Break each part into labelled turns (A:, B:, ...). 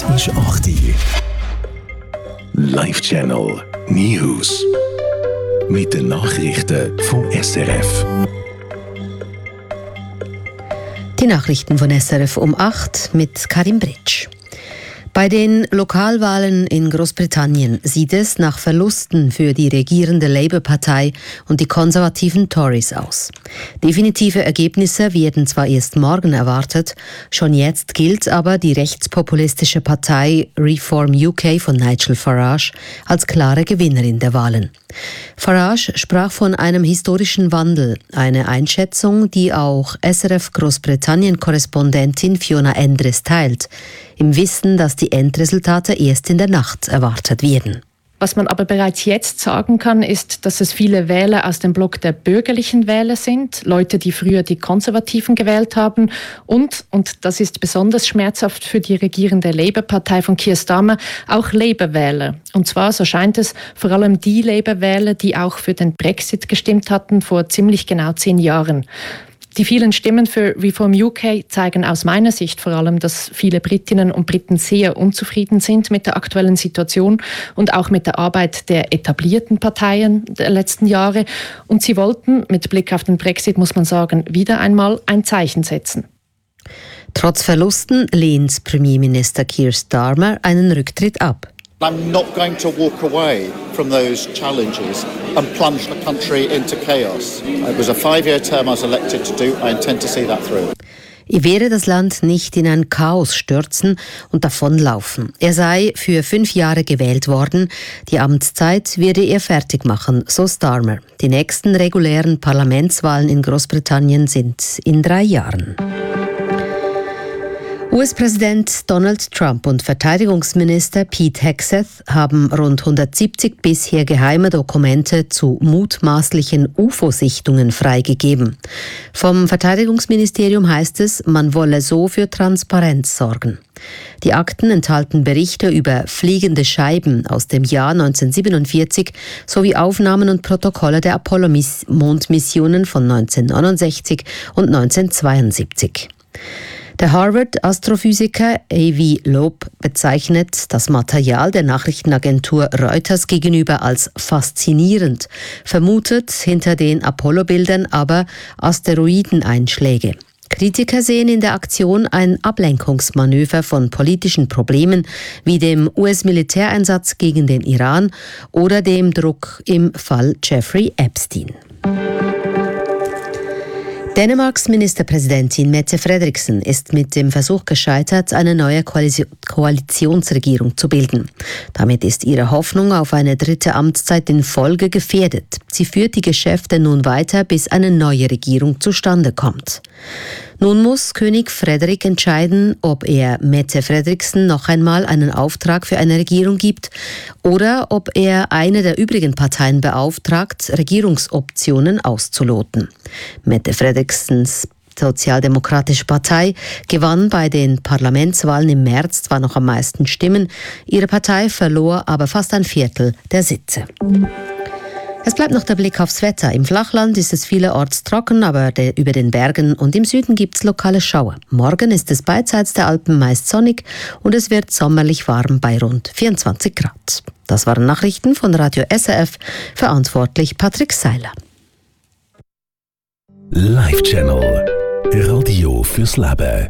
A: ist 8 Uhr. Live Channel News. Mit den Nachrichten vom SRF.
B: Die Nachrichten von SRF um 8 mit Karim Britsch. Bei den Lokalwahlen in Großbritannien sieht es nach Verlusten für die regierende Labour-Partei und die konservativen Tories aus. Definitive Ergebnisse werden zwar erst morgen erwartet, schon jetzt gilt aber die rechtspopulistische Partei Reform UK von Nigel Farage als klare Gewinnerin der Wahlen. Farage sprach von einem historischen Wandel, eine Einschätzung, die auch SRF Großbritannien-Korrespondentin Fiona Endres teilt, im Wissen, dass die Endresultate erst in der Nacht erwartet werden.
C: Was man aber bereits jetzt sagen kann, ist, dass es viele Wähler aus dem Block der bürgerlichen Wähler sind, Leute, die früher die Konservativen gewählt haben und das ist besonders schmerzhaft für die regierende Labour-Partei von Keir Starmer, auch Labour-Wähler. Und zwar, so scheint es, vor allem die Labour-Wähler, die auch für den Brexit gestimmt hatten vor ziemlich genau 10 Jahren. Die vielen Stimmen für Reform UK zeigen aus meiner Sicht vor allem, dass viele Britinnen und Briten sehr unzufrieden sind mit der aktuellen Situation und auch mit der Arbeit der etablierten Parteien der letzten Jahre. Und sie wollten, mit Blick auf den Brexit muss man sagen, wieder einmal ein Zeichen setzen.
B: Trotz Verlusten lehnt Premierminister Keir Starmer einen Rücktritt ab.
D: I'm not going to walk away from those challenges and plunge the country into chaos. It was a 5-year term I was elected to do. I intend to see that through.
B: Er werde das Land nicht in ein Chaos stürzen und davonlaufen. Er sei für 5 Jahre gewählt worden. Die Amtszeit werde er fertig machen, so Starmer. Die nächsten regulären Parlamentswahlen in Großbritannien sind in 3 Jahren. US-Präsident Donald Trump und Verteidigungsminister Pete Hegseth haben rund 170 bisher geheime Dokumente zu mutmaßlichen UFO-Sichtungen freigegeben. Vom Verteidigungsministerium heißt es, man wolle so für Transparenz sorgen. Die Akten enthalten Berichte über fliegende Scheiben aus dem Jahr 1947 sowie Aufnahmen und Protokolle der Apollo-Mondmissionen von 1969 und 1972. Der Harvard-Astrophysiker Avi Loeb bezeichnet das Material der Nachrichtenagentur Reuters gegenüber als faszinierend, vermutet hinter den Apollo-Bildern aber Asteroideneinschläge. Kritiker sehen in der Aktion ein Ablenkungsmanöver von politischen Problemen wie dem US-Militäreinsatz gegen den Iran oder dem Druck im Fall Jeffrey Epstein. Dänemarks Ministerpräsidentin Mette Frederiksen ist mit dem Versuch gescheitert, eine neue Koalitionsregierung zu bilden. Damit ist ihre Hoffnung auf eine 3. Amtszeit in Folge gefährdet. Sie führt die Geschäfte nun weiter, bis eine neue Regierung zustande kommt. Nun muss König Frederik entscheiden, ob er Mette Frederiksen noch einmal einen Auftrag für eine Regierung gibt oder ob er eine der übrigen Parteien beauftragt, Regierungsoptionen auszuloten. Mette Frederiksens Sozialdemokratische Partei gewann bei den Parlamentswahlen im März zwar noch am meisten Stimmen, ihre Partei verlor aber fast ein Viertel der Sitze. Es bleibt noch der Blick aufs Wetter. Im Flachland ist es vielerorts trocken, aber über den Bergen und im Süden gibt es lokale Schauer. Morgen ist es beidseits der Alpen meist sonnig und es wird sommerlich warm bei rund 24 Grad. Das waren Nachrichten von Radio SRF, verantwortlich Patrick Seiler.
A: Live Channel. Radio fürs Leben.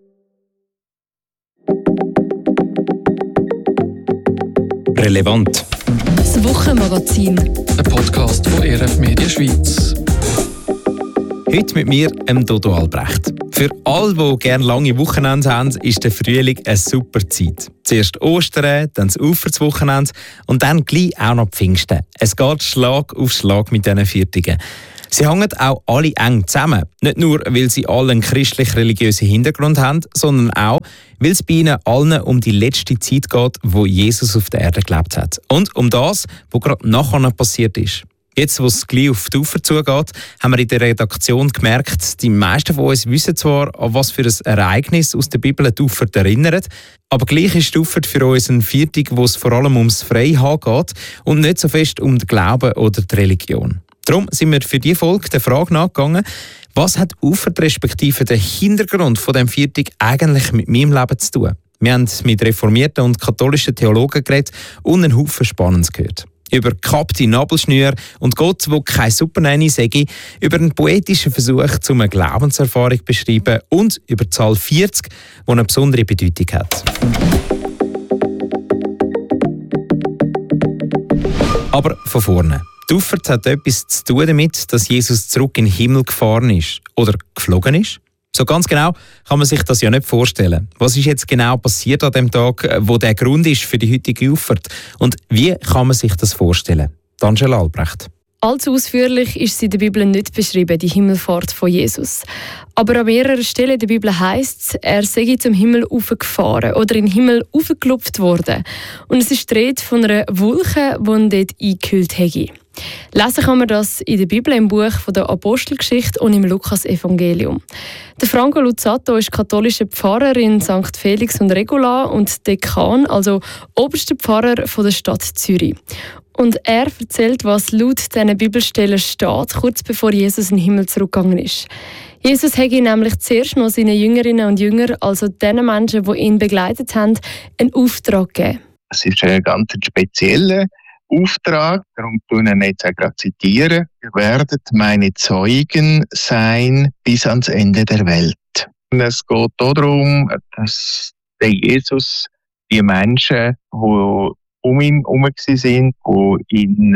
E: Relevant.
F: Das Wochenmagazin.
G: Ein Podcast von RF Media Schweiz.
E: Heute mit mir, Dodo Albrecht. Für alle, die gerne lange Wochenende haben, ist der Frühling eine super Zeit. Zuerst Ostern, dann das Uferswochenende und dann gleich auch noch Pfingsten. Es geht Schlag auf Schlag mit diesen Viertigen. Sie hängen auch alle eng zusammen. Nicht nur, weil sie alle einen christlich-religiösen Hintergrund haben, sondern auch, weil es bei ihnen allen um die letzte Zeit geht, wo Jesus auf der Erde gelebt hat. Und um das, was gerade nachher passiert ist. Jetzt, wo es gleich auf die Ufer zugeht, haben wir in der Redaktion gemerkt, die meisten von uns wissen zwar, an was für ein Ereignis aus der Bibel die Ufer erinnert, aber gleich ist die Ufer für uns ein Viertag, wo es vor allem ums Freihaben geht und nicht so fest um den Glauben oder die Religion. Darum sind wir für diese Folge der Frage nachgegangen, was hat Ufert respektive der Hintergrund von dem Viertag eigentlich mit meinem Leben zu tun? Wir haben mit reformierten und katholischen Theologen geredet und einen Haufen Spannendes gehört. Über gekappte Nabelschnüre und Gott, der keine Supernanny sage, über einen poetischen Versuch, eine Glaubenserfahrung zu beschreiben und über die Zahl 40, die eine besondere Bedeutung hat. Aber von vorne. Die Auffahrt hat etwas zu tun damit, dass Jesus zurück in den Himmel gefahren ist oder geflogen ist. So ganz genau kann man sich das ja nicht vorstellen. Was ist jetzt genau passiert an dem Tag, wo der Grund ist für die heutige Auffahrt? Und wie kann man sich das vorstellen? Angela Albrecht.
F: Allzu ausführlich ist sie in der Bibel nicht beschrieben, die Himmelfahrt von Jesus. Aber an mehreren Stellen in der Bibel heisst es, er sei zum Himmel aufgefahren oder in den Himmel aufgelupft worden. Und es ist die Rede von einer Wolke, die ihn dort eingehüllt hätte. Lesen kann man das in der Bibel im Buch von der Apostelgeschichte und im Lukas-Evangelium. Der Franco Luzzatto ist katholischer Pfarrer in St. Felix und Regula und Dekan, also oberster Pfarrer von der Stadt Zürich. Und er erzählt, was laut diesen Bibelstellen steht, kurz bevor Jesus in den Himmel zurückgegangen ist. Jesus hätte nämlich zuerst noch seinen Jüngerinnen und Jüngern, also den Menschen, die ihn begleitet haben, einen Auftrag gegeben.
H: Es ist ein ganz spezieller Auftrag, darum tun wir jetzt auch gerade zitieren. Ihr werdet meine Zeugen sein bis ans Ende der Welt. Und es geht darum, dass der Jesus die Menschen, die um ihn herum waren, die ihn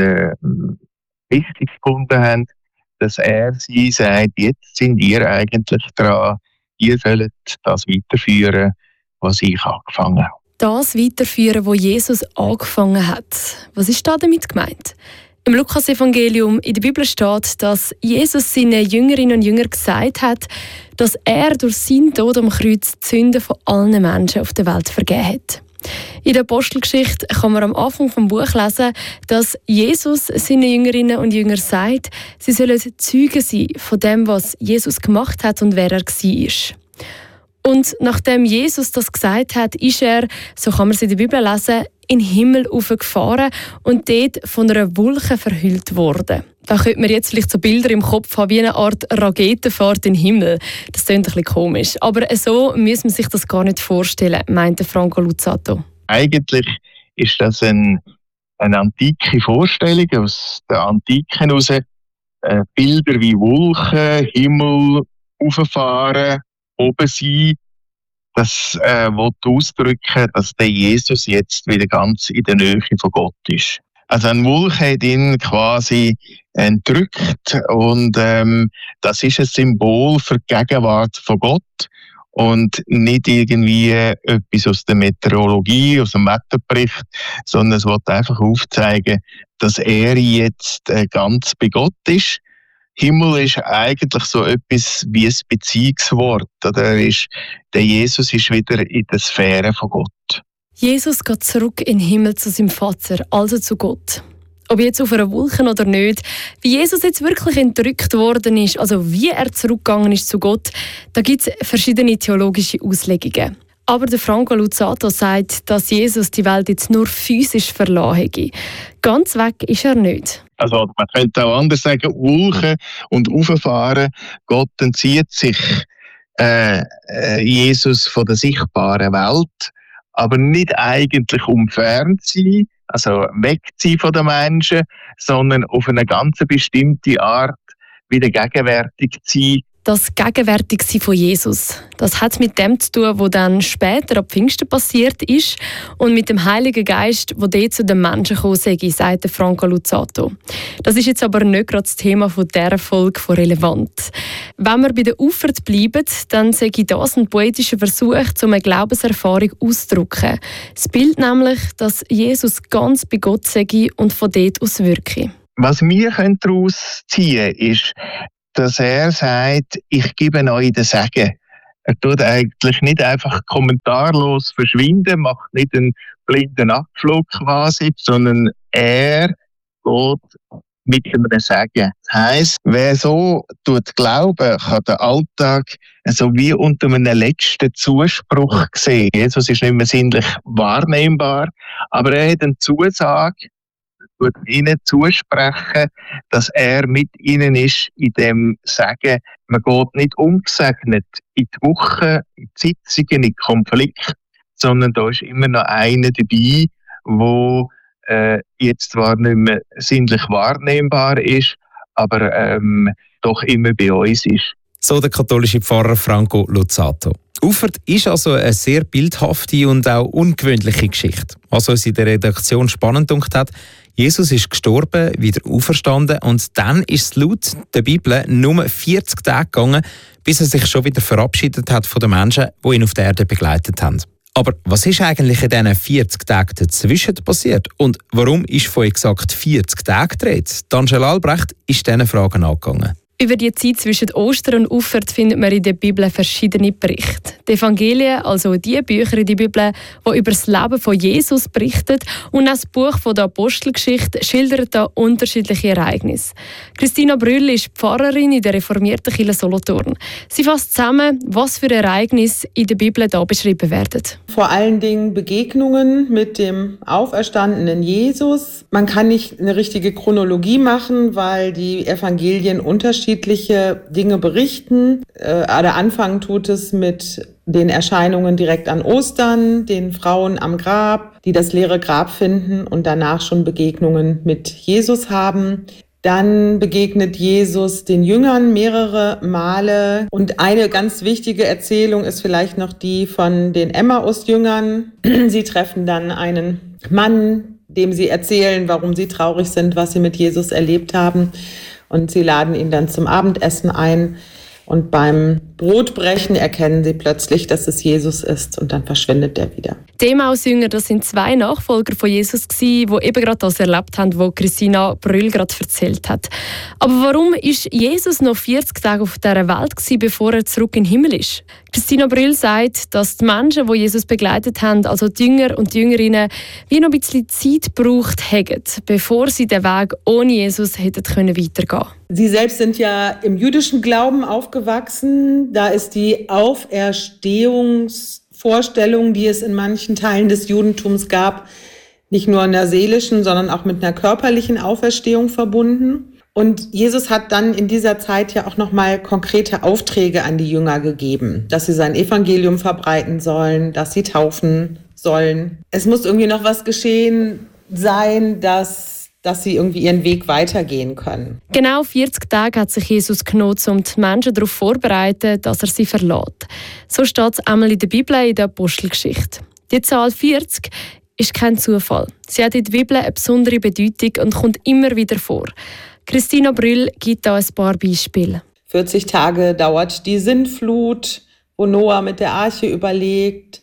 H: wichtig gefunden haben, dass er sie sagt, jetzt sind ihr eigentlich dran, ihr sollt das weiterführen, was ich angefangen habe.
F: Das weiterführen, was Jesus angefangen hat. Was ist da damit gemeint? Im Lukas-Evangelium in der Bibel steht, dass Jesus seinen Jüngerinnen und Jüngern gesagt hat, dass er durch seinen Tod am Kreuz die Sünden von allen Menschen auf der Welt vergeben hat. In der Apostelgeschichte kann man am Anfang des Buches lesen, dass Jesus seinen Jüngerinnen und Jüngern sagt, sie sollen Zeugen sein von dem, was Jesus gemacht hat und wer er war. Und nachdem Jesus das gesagt hat, ist er, so kann man es in der Bibel lesen, in den Himmel aufgefahren und dort von einer Wolke verhüllt worden. Da könnte man jetzt vielleicht so Bilder im Kopf haben, wie eine Art Raketenfahrt in den Himmel. Das klingt ein bisschen komisch. Aber so muss man sich das gar nicht vorstellen, meinte Franco Luzzatto.
H: Eigentlich ist das eine antike Vorstellung aus der Antike heraus. Bilder wie Wolken, Himmel, auffahren, oben sein. Das will ausdrücken, dass der Jesus jetzt wieder ganz in der Nähe von Gott ist. Also eine Wolke hat ihn quasi entrückt und das ist ein Symbol für die Gegenwart von Gott und nicht irgendwie etwas aus der Meteorologie, aus dem Wetterbericht, sondern es will einfach aufzeigen, dass er jetzt ganz bei Gott ist. Himmel ist eigentlich so etwas wie ein Beziehungswort. Der Jesus ist wieder in der Sphäre von Gott.
F: Jesus geht zurück in den Himmel zu seinem Vater, also zu Gott. Ob jetzt auf einer Wolke oder nicht, wie Jesus jetzt wirklich entrückt worden ist, also wie er zurückgegangen ist zu Gott, da gibt es verschiedene theologische Auslegungen. Aber der Franco Luzzatto sagt, dass Jesus die Welt jetzt nur physisch verlassen hätte. Ganz weg ist er nicht.
H: Also man könnte auch anders sagen, Wolken und Auffahren, Gott entzieht sich Jesus von der sichtbaren Welt, aber nicht eigentlich um fern zu sein, also weg zu sein von den Menschen, sondern auf eine ganz bestimmte Art wieder gegenwärtig zu sein.
F: Das Gegenwärtigsein von Jesus, das hat mit dem zu tun, was dann später ab Pfingsten passiert ist und mit dem Heiligen Geist, der dort zu den Menschen gekommen sei, sagt Franco Luzzatto. Das ist jetzt aber nicht gerade das Thema von dieser Folge von Relevant. Wenn wir bei der Auffahrt bleiben, dann sei das ein poetischer Versuch, um eine Glaubenserfahrung auszudrücken. Das Bild nämlich, dass Jesus ganz bei Gott sei und von dort aus wirke.
H: Was wir daraus ziehen können, ist, dass er sagt, ich gebe euch den Segen. Er tut eigentlich nicht einfach kommentarlos verschwinden, macht nicht einen blinden Abflug quasi, sondern er geht mit einem Segen. Das heisst, wer so glauben, kann den Alltag so wie unter einem letzten Zuspruch sehen. Jesus ist nicht mehr sinnlich wahrnehmbar, aber er hat eine Zusage, wird ihnen zusprechen, dass er mit ihnen ist in dem Sagen. Man geht nicht ungesegnet in die Woche, in die Sitzungen, in die Konflikte, sondern da ist immer noch einer dabei, wo jetzt zwar nicht mehr sinnlich wahrnehmbar ist, aber doch immer bei uns ist.
E: So der katholische Pfarrer Franco Luzzato. Ufert ist also eine sehr bildhafte und auch ungewöhnliche Geschichte. Was uns in der Redaktion spannend gedacht hat, Jesus ist gestorben, wieder auferstanden und dann ist es laut der Bibel nur 40 Tage gegangen, bis er sich schon wieder verabschiedet hat von den Menschen, die ihn auf der Erde begleitet haben. Aber was ist eigentlich in diesen 40 Tagen dazwischen passiert? Und warum ist von exakt 40 Tagen die Rede? Angela Albrecht ist diesen Fragen angegangen.
F: Über die Zeit zwischen Ostern und Auffahrt findet man in der Bibel verschiedene Berichte. Die Evangelien, also die Bücher in der Bibel, die über das Leben von Jesus berichten, und auch das Buch von der Apostelgeschichte schildert da unterschiedliche Ereignisse. Christina Brüll ist Pfarrerin in der reformierten Kirche Solothurn. Sie fasst zusammen, was für Ereignisse in der Bibel da beschrieben werden.
I: Vor allen Dingen Begegnungen mit dem auferstandenen Jesus. Man kann nicht eine richtige Chronologie machen, weil die Evangelien unterschiedliche Dinge berichten. Der Anfang tut es mit den Erscheinungen direkt an Ostern, den Frauen am Grab, die das leere Grab finden und danach schon Begegnungen mit Jesus haben. Dann begegnet Jesus den Jüngern mehrere Male. Und eine ganz wichtige Erzählung ist vielleicht noch die von den Emmaus-Jüngern. Sie treffen dann einen Mann, dem sie erzählen, warum sie traurig sind, was sie mit Jesus erlebt haben. Und sie laden ihn dann zum Abendessen ein. Und beim Brotbrechen erkennen sie plötzlich, dass es Jesus ist, und dann verschwindet er wieder.
F: Die Emmaus-Jünger, das sind 2 Nachfolger von Jesus gsi, die eben gerade das erlebt haben, was Christina Brüll gerade erzählt hat. Aber warum ist Jesus noch 40 Tage auf dieser Welt gsi, bevor er zurück in den Himmel ist? Christina Brüll sagt, dass die Menschen, die Jesus begleitet haben, also die Jünger und die Jüngerinnen, wie noch ein bisschen Zeit gebraucht hätten, bevor sie den Weg ohne Jesus hätten weitergehen können.
I: Sie selbst sind ja im jüdischen Glauben aufgewachsen. Da ist die Auferstehungsvorstellung, die es in manchen Teilen des Judentums gab, nicht nur in der seelischen, sondern auch mit einer körperlichen Auferstehung verbunden. Und Jesus hat dann in dieser Zeit ja auch nochmal konkrete Aufträge an die Jünger gegeben, dass sie sein Evangelium verbreiten sollen, dass sie taufen sollen. Es muss irgendwie noch was geschehen sein, dass sie irgendwie ihren Weg weitergehen können.
F: Genau 40 Tage hat sich Jesus genommen, um die Menschen darauf vorzubereiten, dass er sie verlässt. So steht es einmal in der Bibel, in der Apostelgeschichte. Die Zahl 40 ist kein Zufall. Sie hat in der Bibel eine besondere Bedeutung und kommt immer wieder vor. Christina Brüll gibt da ein paar Beispiele.
I: 40 Tage dauert die Sintflut, wo Noah mit der Arche überlebt.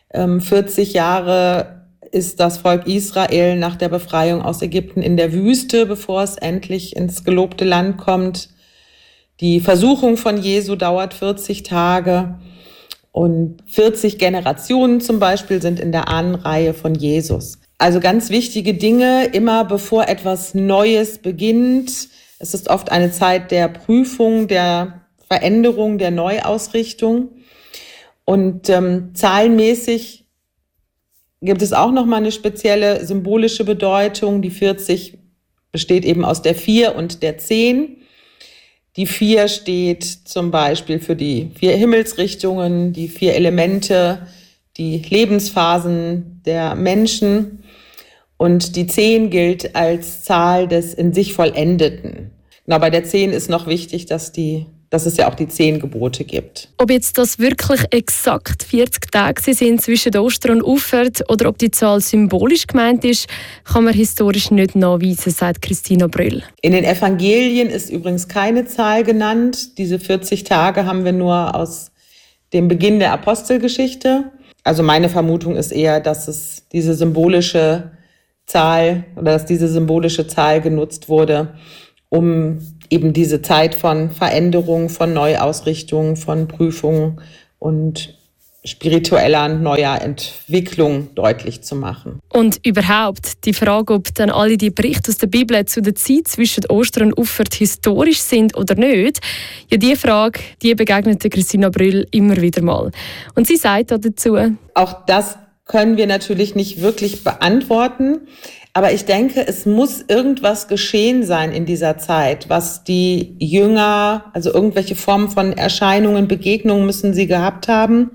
I: 40 Jahre ist das Volk Israel nach der Befreiung aus Ägypten in der Wüste, bevor es endlich ins gelobte Land kommt. Die Versuchung von Jesu dauert 40 Tage. Und 40 Generationen zum Beispiel sind in der Ahnenreihe von Jesus. Also ganz wichtige Dinge, immer bevor etwas Neues beginnt. Es ist oft eine Zeit der Prüfung, der Veränderung, der Neuausrichtung. Und zahlenmäßig gibt es auch nochmal eine spezielle symbolische Bedeutung. Die 40 besteht eben aus der 4 und der 10. Die 4 steht zum Beispiel für die 4 Himmelsrichtungen, die 4 Elemente, die Lebensphasen der Menschen. Und die 10 gilt als Zahl des in sich Vollendeten. Genau, bei der 10 ist noch wichtig, dass es ja auch die 10 Gebote gibt.
F: Ob jetzt das wirklich exakt 40 Tage sind zwischen Ostern und Auffahrt oder ob die Zahl symbolisch gemeint ist, kann man historisch nicht nachweisen, sagt Christina Brüll.
I: In den Evangelien ist übrigens keine Zahl genannt. Diese 40 Tage haben wir nur aus dem Beginn der Apostelgeschichte. Also meine Vermutung ist eher, dass es diese symbolische Zahl genutzt wurde, um eben diese Zeit von Veränderung, von Neuausrichtung, von Prüfung und spiritueller neuer Entwicklung deutlich zu machen.
F: Und überhaupt die Frage, ob dann alle die Berichte aus der Bibel zu der Zeit zwischen Ostern und Auffahrt historisch sind oder nicht, ja, diese Frage, die begegnete Christina Brüll immer wieder mal. Und sie sagt dazu:
I: Auch das können wir natürlich nicht wirklich beantworten. Aber ich denke, es muss irgendwas geschehen sein in dieser Zeit, was die Jünger, also irgendwelche Formen von Erscheinungen, Begegnungen müssen sie gehabt haben,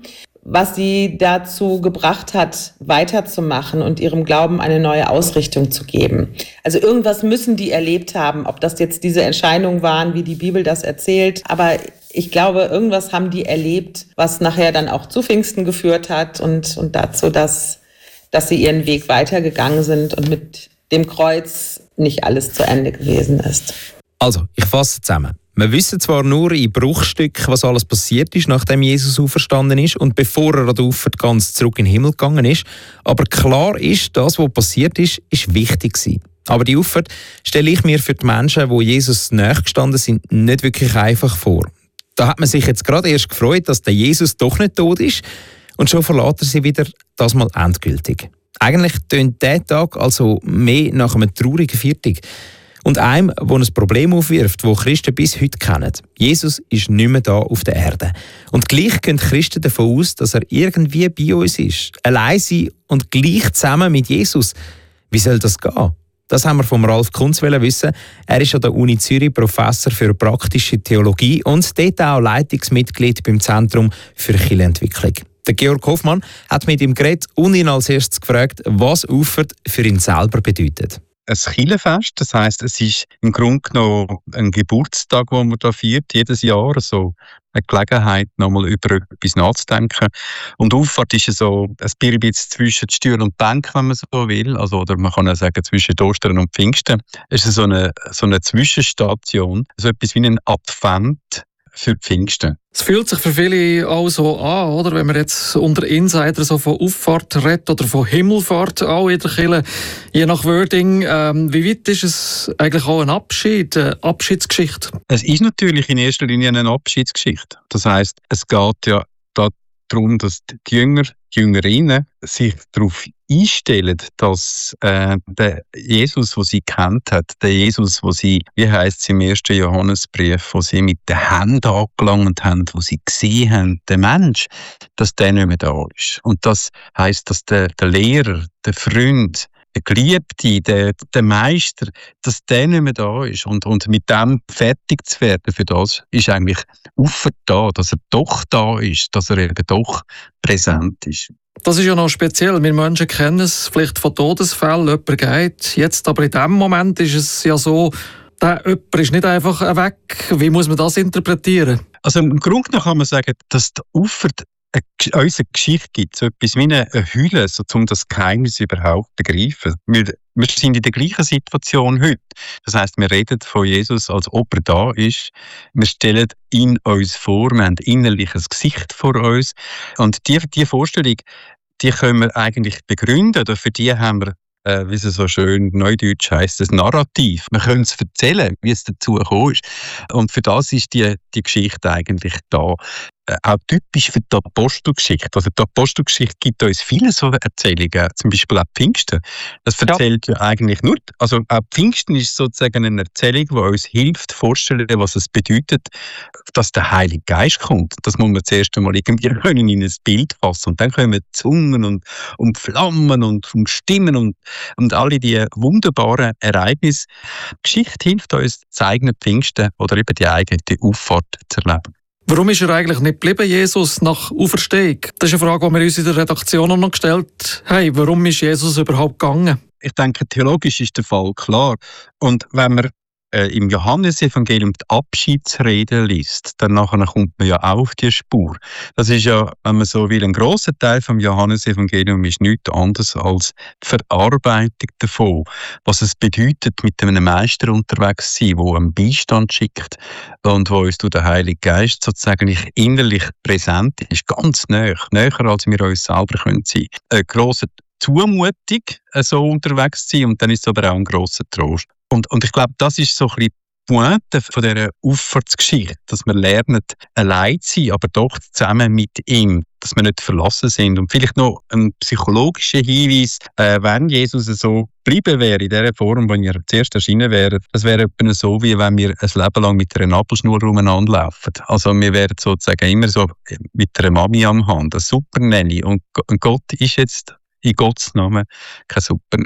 I: was sie dazu gebracht hat, weiterzumachen und ihrem Glauben eine neue Ausrichtung zu geben. Also irgendwas müssen die erlebt haben, ob das jetzt diese Entscheidungen waren, wie die Bibel das erzählt. Aber ich glaube, irgendwas haben die erlebt, was nachher dann auch zu Pfingsten geführt hat und dazu, dass sie ihren Weg weitergegangen sind und mit dem Kreuz nicht alles zu Ende gewesen ist.
E: Also, ich fasse zusammen. Wir wissen zwar nur in Bruchstücken, was alles passiert ist, nachdem Jesus auferstanden ist und bevor er an der Auffahrt ganz zurück in den Himmel gegangen ist. Aber klar ist, das, was passiert ist wichtig gewesen. Aber die Auffahrt stelle ich mir für die Menschen, die Jesus nahe gestanden sind, nicht wirklich einfach vor. Da hat man sich jetzt gerade erst gefreut, dass der Jesus doch nicht tot ist und schon verlässt er sie wieder, das mal endgültig. Eigentlich tönt dieser Tag also mehr nach einem traurigen Viertag. Und einem, der ein Problem aufwirft, das Christen bis heute kennen. Jesus ist nicht mehr da auf der Erde. Und gleich gehen Christen davon aus, dass er irgendwie bei uns ist. Allein sein und gleich zusammen mit Jesus. Wie soll das gehen? Das haben wir von Ralf Kunz wissen. Er ist an der Uni Zürich Professor für praktische Theologie und dort auch Leitungsmitglied beim Zentrum für Kirchenentwicklung. Der Georg Hoffmann hat mit ihm geredet und ihn als erstes gefragt, was Auffahrt für ihn selber bedeutet.
J: Ein Kirchenfest, das heisst, es ist im Grunde genommen ein Geburtstag, den man da feiert, jedes Jahr, so eine Gelegenheit, nochmal über etwas nachzudenken. Und Auffahrt ist so ein bisschen zwischen Stühl und Bank, wenn man so will, also, oder man kann auch sagen, zwischen Ostern und Pfingsten. Es ist so eine Zwischenstation, so etwas wie ein Advent für Pfingsten.
G: Es fühlt sich für viele auch so an, oder? Wenn man jetzt unter Insider so von Auffahrt redet oder von Himmelfahrt auch in der Kirche, je nach Wording. Wie weit ist es eigentlich auch ein Abschied, eine Abschiedsgeschichte?
J: Es ist natürlich in erster Linie eine Abschiedsgeschichte. Das heisst, es geht ja darum, dass die Jünger, die Jüngerinnen sich darauf einstellen, dass der Jesus, den sie kennt hat, der Jesus, den sie, wie heisst es im 1. Johannesbrief, wo sie mit den Händen angelangt haben, wo sie gesehen haben, der Mensch, dass der nicht mehr da ist. Und das heisst, dass der Lehrer, der Freund, der Geliebte, der Meister, dass der nicht mehr da ist. Und mit dem fertig zu werden, für das ist eigentlich Auffahrt da, dass er doch da ist, dass er eben doch präsent ist.
G: Das ist ja noch speziell. Wir Menschen kennen es vielleicht von Todesfällen, jemand geht. Jetzt aber in diesem Moment ist es ja so, der jemand ist nicht einfach weg. Wie muss man das interpretieren?
J: Also im Grunde kann man sagen, dass die Auffahrt uns eine Geschichte gibt, so etwas wie eine Hülle, so, um das Geheimnis überhaupt zu begreifen. Wir sind in der gleichen Situation heute. Das heisst, wir reden von Jesus, als ob er da ist. Wir stellen ihn uns vor, wir haben innerlich ein Gesicht vor uns. Und die Vorstellung, die können wir eigentlich begründen. Für die haben wir, wie es so schön neudeutsch heisst, das Narrativ. Wir können es erzählen, wie es dazu gekommen ist. Und für das ist die Geschichte eigentlich da. Auch typisch für die Apostelgeschichte. Also die Apostelgeschichte gibt uns viele so Erzählungen, zum Beispiel auch Pfingsten. Das erzählt ja eigentlich nur, also auch Pfingsten ist sozusagen eine Erzählung, die uns hilft, vorzustellen, was es bedeutet, dass der Heilige Geist kommt. Das muss man zuerst einmal irgendwie können in ein Bild fassen. Und dann kommen Zungen und Flammen und Stimmen und alle die wunderbaren Ereignisse. Die Geschichte hilft uns, das eigene Pfingsten oder eben die eigene Auffahrt zu erleben.
G: Warum ist er eigentlich nicht geblieben, Jesus, nach Auferstehung? Das ist eine Frage, die wir uns in der Redaktion noch gestellt haben. Warum ist Jesus überhaupt gegangen?
J: Ich denke, theologisch ist der Fall klar. Und wenn man im Johannesevangelium die Abschiedsrede liest, dann nachher kommt man ja auch auf die Spur. Das ist ja, wenn man so will, ein grosser Teil vom Johannesevangelium ist nichts anderes als die Verarbeitung davon, was es bedeutet, mit einem Meister unterwegs zu sein, der einen Beistand schickt und wo uns durch den Heiligen Geist sozusagen innerlich präsent ist, ganz näher als wir uns selber sein können. Eine grosse Zumutung, so unterwegs zu sein, und dann ist es aber auch ein grosser Trost. Und ich glaube, das ist so ein bisschen die Pointe von dieser Auffahrtsgeschichte, dass wir lernen, allein zu sein, aber doch zusammen mit ihm, dass wir nicht verlassen sind. Und vielleicht noch ein psychologischer Hinweis, wenn Jesus so bleiben wäre, in dieser Form, in der er zuerst erschienen wäre, das wäre etwa so, wie wenn wir ein Leben lang mit einer Nabelschnur umeinander laufen. Also wir wären sozusagen immer so mit einer Mami am Hand, eine Supernanny. Und Gott ist jetzt in Gottes Namen keine Supernanny.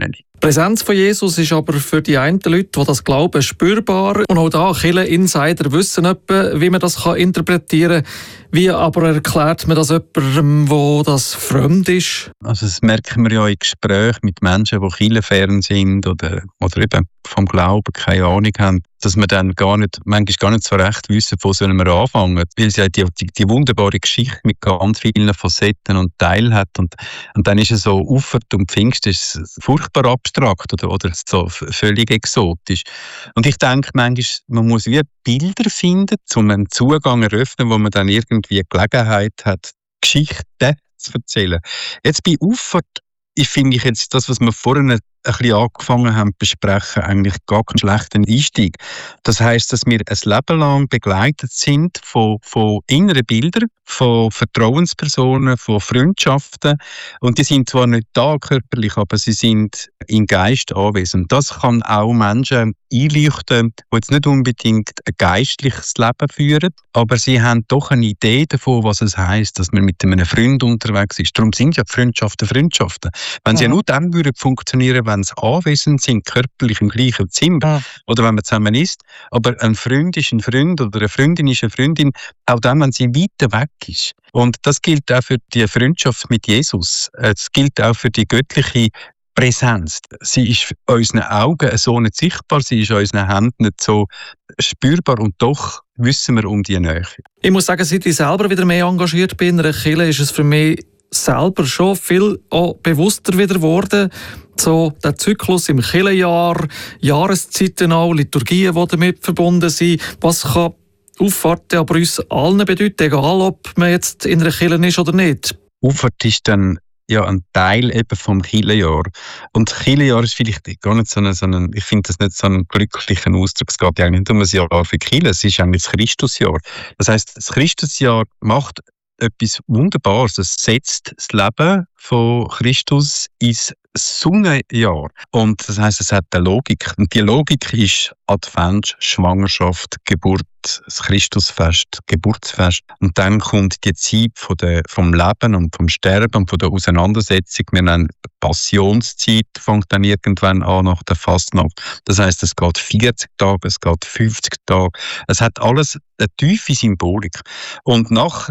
G: Die Präsenz von Jesus ist aber für die einen Leute, die das glauben, spürbar. Und auch da, Kirchen-Insider wissen etwa, wie man das interpretieren kann. Wie aber erklärt man das jemandem, wo das fremd ist?
J: Also das merken wir ja in Gesprächen mit Menschen, die kirchenfern sind oder eben vom Glauben keine Ahnung haben, dass wir dann manchmal gar nicht so recht wissen, wo sollen wir anfangen. Weil sie die wunderbare Geschichte mit ganz vielen Facetten und Teilen hat. Und dann ist es so Auffahrt und Pfingsten ist furchtbar abstrakt oder so völlig exotisch. Und ich denke manchmal, man muss wie Bilder finden, um einen Zugang zu eröffnen, wo man dann irgendwie Gelegenheit hat, Geschichten zu erzählen. Jetzt bei Auffahrt finde ich jetzt das, was wir vorhin ein bisschen angefangen haben zu besprechen, eigentlich gar keinen schlechten Einstieg. Das heisst, dass wir ein Leben lang begleitet sind von inneren Bildern, von Vertrauenspersonen, von Freundschaften. Und die sind zwar nicht da körperlich, aber sie sind im Geist anwesend. Das kann auch Menschen einleuchten, die jetzt nicht unbedingt ein geistliches Leben führen, aber sie haben doch eine Idee davon, was es heisst, dass man mit einem Freund unterwegs ist. Darum sind ja Freundschaften. Wenn sie nur dann würden funktionieren, wenn sie anwesend sind, körperlich im gleichen Zimmer oder wenn man zusammen ist. Aber ein Freund ist ein Freund oder eine Freundin ist eine Freundin, auch dann, wenn sie weiter weg ist. Und das gilt auch für die Freundschaft mit Jesus. Es gilt auch für die göttliche Präsenz. Sie ist unseren Augen so nicht sichtbar, sie ist unseren Händen nicht so spürbar und doch wissen wir um die Nähe.
G: Ich muss sagen, seit ich selber wieder mehr engagiert bin in einer Kirche, ist es für mich selber schon viel auch bewusster wieder geworden. So der Zyklus im Kirchenjahr, Jahreszeiten auch, Liturgien, die damit verbunden sind. Was kann Auffahrt aber uns allen bedeuten, egal ob man jetzt in einer Kirche ist oder nicht?
J: Auffahrt ist dann ja ein Teil eben vom Kirchenjahr. Und das Kirchenjahr ist vielleicht gar nicht so ein ich finde das nicht so einen glücklichen Ausdruck. Es geht ja nicht um ein Jahr für Kirche, es ist eigentlich das Christusjahr. Das heisst, das Christusjahr macht etwas Wunderbares. Es setzt das Leben von Christus ins Sonnenjahr. Und das heisst, es hat eine Logik. Und die Logik ist Advent, Schwangerschaft, Geburt, das Christusfest, Geburtsfest. Und dann kommt die Zeit vom Leben und vom Sterben und von der Auseinandersetzung. Wir nennen Passionszeit, fängt dann irgendwann an nach der Fastnacht. Das heisst, es geht 40 Tage, es geht 50 Tage. Es hat alles eine tiefe Symbolik. Und nach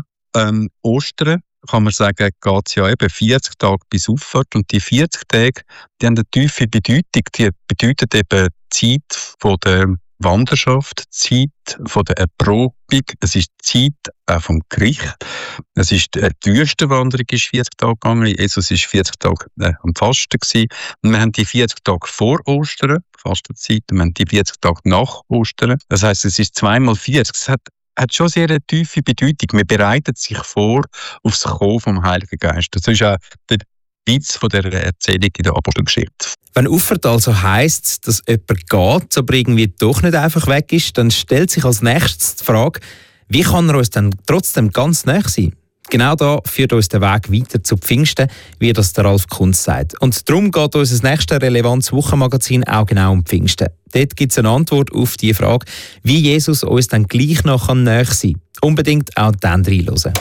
J: Ostern kann man sagen, geht es ja eben 40 Tage bis Auffahrt und die 40 Tage, die haben eine tiefe Bedeutung. Die bedeuten eben Zeit von der Wanderschaft, Zeit von der Erprobung, es ist Zeit auch vom Gericht. Es ist die Wüstenwanderung ist 40 Tage gegangen, Jesus ist 40 Tage am Fasten gewesen. Und wir haben die 40 Tage vor Ostern, Fastenzeit, und wir haben die 40 Tage nach Ostern. Das heisst, es ist 2x40. Es hat schon sehr eine tiefe Bedeutung. Man bereitet sich vor auf das Kommen vom Heiligen Geist. Das ist auch der Witz von der Erzählung in der Apostelgeschichte.
E: Wenn Auffahrt also heisst, dass jemand geht, aber irgendwie doch nicht einfach weg ist, dann stellt sich als nächstes die Frage, wie kann er uns dann trotzdem ganz nahe sein? Genau da führt uns der Weg weiter zu Pfingsten, wie das der Ralf Kunz sagt. Und darum geht unser nächstes relevantes Wochenmagazin auch genau um Pfingsten. Dort gibt es eine Antwort auf die Frage, wie Jesus uns dann gleich noch nahe sein kann. Unbedingt auch dann reinhören.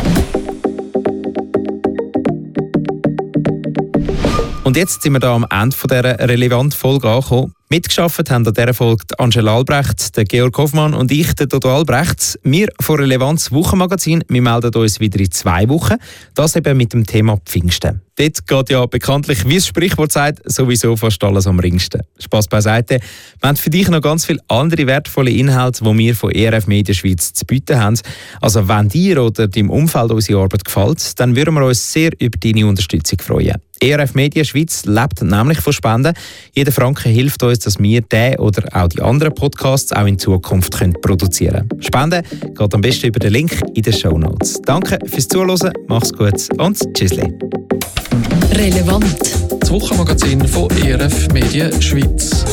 E: Und jetzt sind wir da am Ende dieser relevanten Folge angekommen. Mitgearbeitet haben an dieser Folge Angela Albrecht, der Georg Hoffmann und ich, der Dodo Albrecht. Wir von Relevanz Wochenmagazin, wir melden uns wieder in 2 Wochen. Das eben mit dem Thema Pfingsten. Dort geht ja bekanntlich, wie das Sprichwort sagt, sowieso fast alles am ringsten. Spass beiseite. Wir haben für dich noch ganz viele andere wertvolle Inhalte, die wir von ERF Media Schweiz zu bieten haben. Also wenn dir oder deinem Umfeld unsere Arbeit gefällt, dann würden wir uns sehr über deine Unterstützung freuen. ERF Media Schweiz lebt nämlich von Spenden. Jeder Franken hilft uns, dass wir den oder auch die anderen Podcasts auch in Zukunft produzieren können. Spenden geht am besten über den Link in den Shownotes. Danke fürs Zuhören, mach's gut und tschüssli.
F: Relevant.
G: Das Wochenmagazin von ERF Media Schweiz.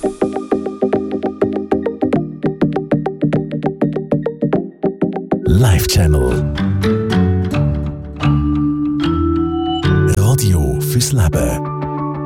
A: Live Channel. Radio fürs Leben.